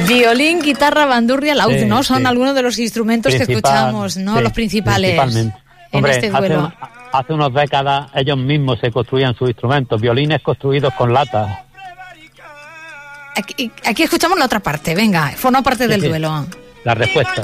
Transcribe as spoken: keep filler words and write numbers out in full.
Violín, guitarra, bandurria, laúd, sí, ¿no? Son sí. algunos de los instrumentos Principal, que escuchamos, ¿no? Sí, los principales en Hombre, este duelo. Hace, hace unas décadas ellos mismos se construían sus instrumentos, violines construidos con lata. Aquí, aquí escuchamos la otra parte, venga, forma parte sí, del sí. duelo. La respuesta.